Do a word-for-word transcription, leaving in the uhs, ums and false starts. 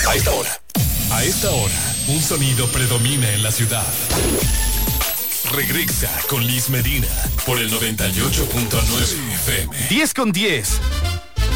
A esta hora. A esta hora, un sonido predomina en la ciudad. Regresa con Liz Medina por el noventa y ocho punto nueve F M. diez con diez.